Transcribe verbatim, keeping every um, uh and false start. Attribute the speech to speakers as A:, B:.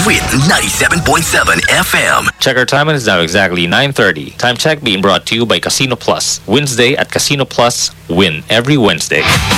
A: with ninety-seven point seven F M.
B: Check our time, and it's now exactly nine thirty. Time check being brought to you by Casino Plus. Wednesday at Casino Plus. Win every Wednesday.